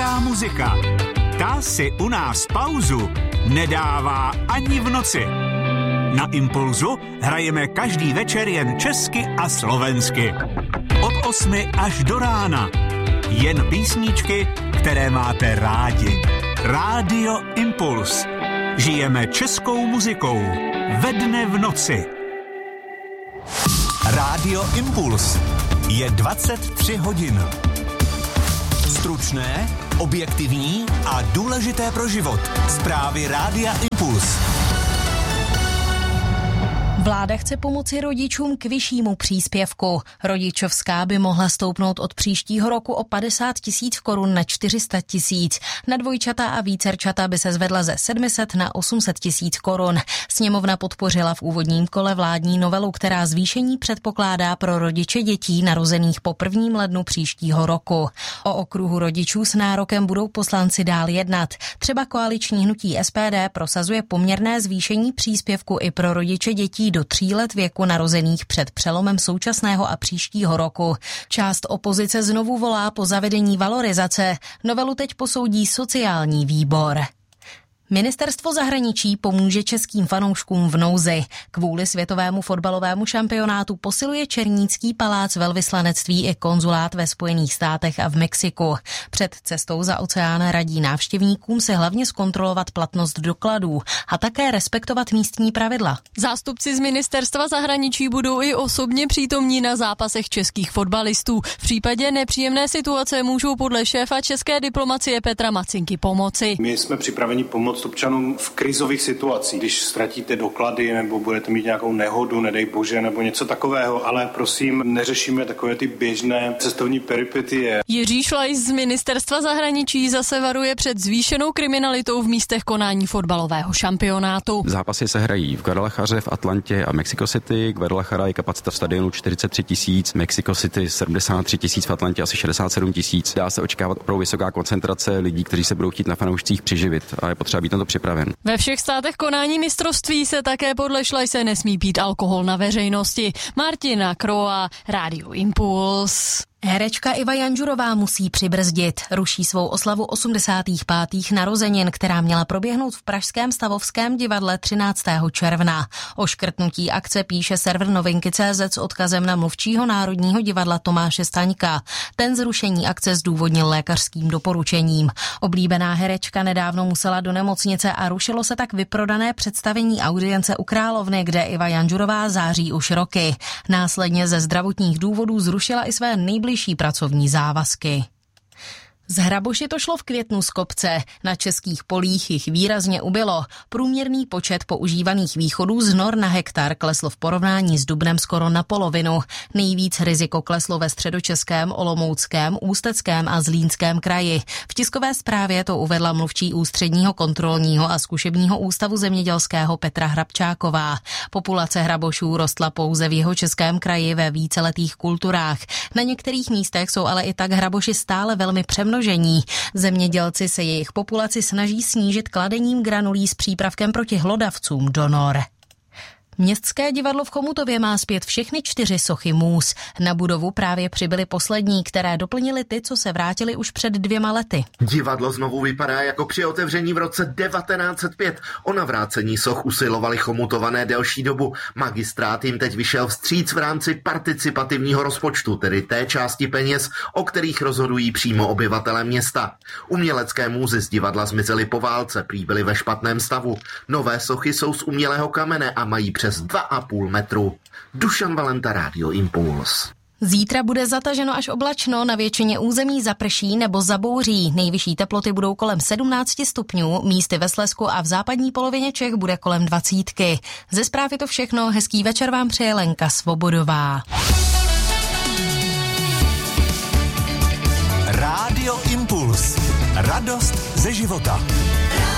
Česká muzika. Ta si u nás pauzu nedává ani v noci. Na Impulzu hrajeme každý večer jen česky a slovensky. Od 8 až do rána. Jen písničky, které máte rádi. Rádio Impuls. Žijeme českou muzikou. Ve dne v noci. Rádio Impuls. Je 23 hodin. Stručné, objektivní a důležité pro život. Zprávy Rádia Impuls. Vláda chce pomoci rodičům k vyššímu příspěvku. Rodičovská by mohla stoupnout od příštího roku o 50 000 korun na 400 000. Na dvojčata a vícerčata by se zvedla ze 700 na 800 000 korun. Sněmovna podpořila v úvodním kole vládní novelu, která zvýšení předpokládá pro rodiče dětí narozených po 1. lednu příštího roku. O okruhu rodičů s nárokem budou poslanci dál jednat. Třeba koaliční hnutí SPD prosazuje poměrné zvýšení příspěvku i pro rodiče dětí do 3 let věku narozených před přelomem současného a příštího roku. Část opozice znovu volá po zavedení valorizace. Novelu teď posoudí sociální výbor. Ministerstvo zahraničí pomůže českým fanouškům v nouzi. Kvůli světovému fotbalovému šampionátu posiluje Černícký palác velvyslanectví i konzulát ve Spojených státech a v Mexiku. Před cestou za oceán radí návštěvníkům se hlavně zkontrolovat platnost dokladů a také respektovat místní pravidla. Zástupci z ministerstva zahraničí budou i osobně přítomní na zápasech českých fotbalistů. V případě nepříjemné situace můžou podle šéfa české diplomacie Petra Macinky pomoci. My jsme připraveni pomoct občanům v krizových situacích, když ztratíte doklady nebo budete mít nějakou nehodu, nedej bože, nebo něco takového, ale prosím, neřešíme takové ty běžné cestovní peripetie. Jiří Šlajs z ministerstva zahraničí zase varuje před zvýšenou kriminalitou v místech konání fotbalového šampionátu. Zápasy se hrají v Guadalajaře, v Atlantě a Mexico City. Guadalajara je kapacita stadionu 43 000, Mexico City 73 000, v Atlantě asi 67 000. Dá se očekávat opravdu vysoká koncentrace lidí, kteří se budou chtít na fanoušcích přiživit a je potřeba být na to připraven. Ve všech státech konání mistrovství se také podle Šlajse nesmí pít alkohol na veřejnosti. Martina Kroa, Rádio Impuls. Herečka Iva Janžurová musí přibrzdit. Ruší svou oslavu 85. narozenin, která měla proběhnout v pražském Stavovském divadle 13. června. O škrtnutí akce píše server Novinky.cz s odkazem na mluvčího Národního divadla Tomáše Staňka. Ten zrušení akce zdůvodnil lékařským doporučením. Oblíbená herečka nedávno musela do nemocnice a rušilo se tak vyprodané představení Audience u Královny, kde Iva Janžurová září už roky. Následně ze zdravotních důvodů zrušila i své nejbližší pracovní závazky. Z hraboši to šlo v květnu z kopce. Na českých polích jich výrazně ubylo. Průměrný počet používaných východů z nor na hektar klesl v porovnání s dubnem skoro na polovinu. Nejvíc riziko kleslo ve Středočeském, Olomouckém, Ústeckém a Zlínském kraji. V tiskové zprávě to uvedla mluvčí Ústředního kontrolního a zkušebního ústavu zemědělského Petra Hrabčáková. Populace hrabošů rostla pouze v Jihočeském kraji ve víceletých kulturách. Na některých místech jsou ale i tak hraboši stále velmi přemnožení. Zemědělci se jejich populaci snaží snížit kladením granulí s přípravkem proti hlodavcům do nor. Městské divadlo v Chomutově má zpět všechny 4 sochy můz. Na budovu právě přibyly poslední, které doplnily ty, co se vrátily už před 2 lety. Divadlo znovu vypadá jako při otevření v roce 1905. O navrácení soch usilovali Chomutované delší dobu. Magistrát jim teď vyšel vstříc v rámci participativního rozpočtu, tedy té části peněz, o kterých rozhodují přímo obyvatelé města. Umělecké můzy z divadla zmizely po válce, prý byly ve špatném stavu. Nové sochy jsou z umělého kamene a mají přes 2,5 metru. Dušan Valenta, Rádio Impuls. Zítra bude zataženo až oblačno, na většině území zaprší nebo zabouří. Nejvyšší teploty budou kolem 17 stupňů, místy ve Slezsku a v západní polovině Čech bude kolem 20. Ze zprávy je to všechno, hezký večer vám přeje Lenka Svobodová. Rádio Impuls. Radost ze života.